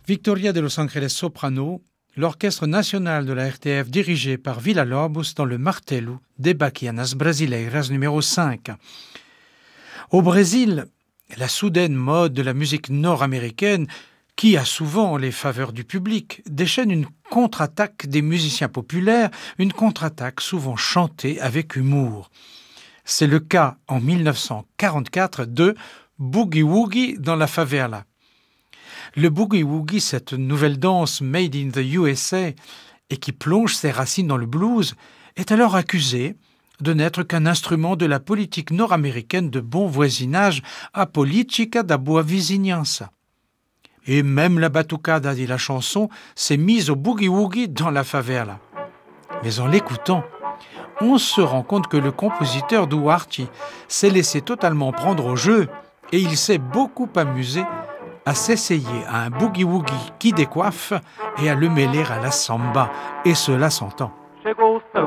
Victoria de Los Angeles Soprano, l'orchestre national de la RTF dirigé par Villa-Lobos dans le Martelo des Baquianas Brasileiras numéro 5. Au Brésil, la soudaine mode de la musique nord-américaine, qui a souvent les faveurs du public, déchaîne une contre-attaque des musiciens populaires, une contre-attaque souvent chantée avec humour. C'est le cas en 1944 de Boogie Woogie dans la favela. Le Boogie Woogie, cette nouvelle danse made in the USA et qui plonge ses racines dans le blues, est alors accusé de n'être qu'un instrument de la politique nord-américaine de bon voisinage, a política da boa vizinhança. Et même la batucada, dit la chanson, s'est mise au boogie-woogie dans la favela. Mais en l'écoutant, on se rend compte que le compositeur Duarte s'est laissé totalement prendre au jeu et il s'est beaucoup amusé à s'essayer à un boogie-woogie qui décoiffe et à le mêler à la samba, et cela s'entend. Chegou o